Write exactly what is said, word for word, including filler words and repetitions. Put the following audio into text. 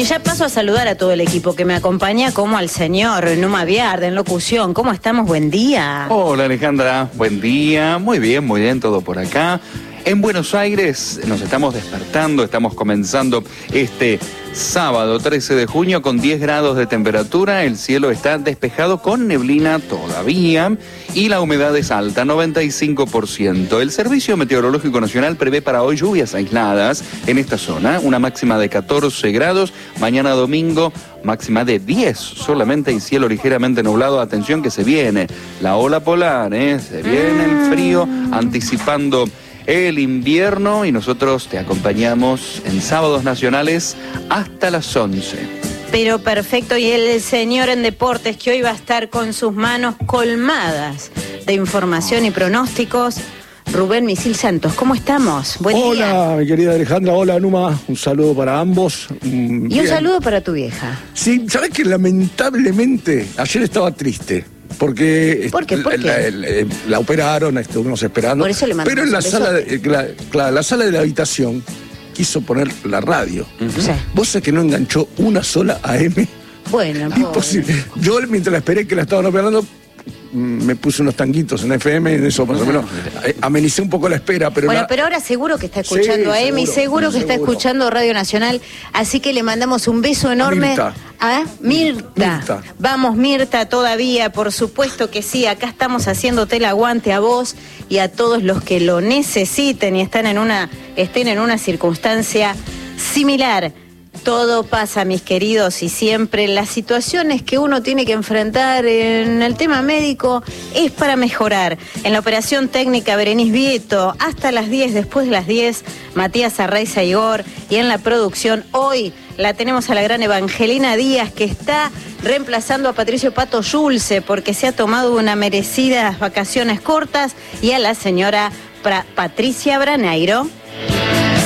y ya paso a saludar a todo el equipo que me acompaña, como al señor Numa Viarda en locución. ¿Cómo estamos? Buen día. Hola Alejandra, buen día. Muy bien, muy bien, todo por acá. En Buenos Aires nos estamos despertando, estamos comenzando este sábado trece de junio con diez grados de temperatura, el cielo está despejado con neblina todavía y la humedad es alta, noventa y cinco por ciento. El Servicio Meteorológico Nacional prevé para hoy lluvias aisladas en esta zona, una máxima de catorce grados, mañana domingo máxima de diez solamente y cielo ligeramente nublado. Atención que se viene la ola polar, ¿eh? Se viene el frío anticipando el invierno y nosotros te acompañamos en Sábados Nacionales hasta las once. Pero perfecto, y el señor en deportes que hoy va a estar con sus manos colmadas de información y pronósticos, Rubén Misil Santos. ¿Cómo estamos? Buen día. Hola, mi querida Alejandra, hola Numa, un saludo para ambos. Mm, y bien. Un saludo para tu vieja. Sí, ¿sabes que lamentablemente ayer estaba triste? Porque ¿Por qué? ¿Por qué? La, la, la operaron, estuvimos esperando. Por eso le pero en la un sala, de, la, la, la sala de la habitación quiso poner la radio. Uh-huh. Sí. ¿Vos sabés que no enganchó una sola A M? Bueno, imposible. Yo mientras la esperé que la estaban operando, me puse unos tanguitos en F M, en eso más o menos amenicé un poco la espera. Pero bueno, la... pero ahora seguro que está escuchando sí, a Emi, seguro, seguro que seguro. está escuchando Radio Nacional, así que le mandamos un beso enorme Mirta. a Mirta. Mirta. Vamos Mirta todavía, por supuesto que sí, acá estamos haciéndote el aguante a vos y a todos los que lo necesiten y están en una, estén en una circunstancia similar. Todo pasa, mis queridos, y siempre las situaciones que uno tiene que enfrentar en el tema médico es para mejorar. En la operación técnica, Berenice Vieto, hasta las diez, después de las diez, Matías Arraiza Igor, y en la producción, hoy la tenemos a la gran Evangelina Díaz, que está reemplazando a Patricio Pato Yulce, porque se ha tomado unas merecidas vacaciones cortas, y a la señora Patricia Braneiro.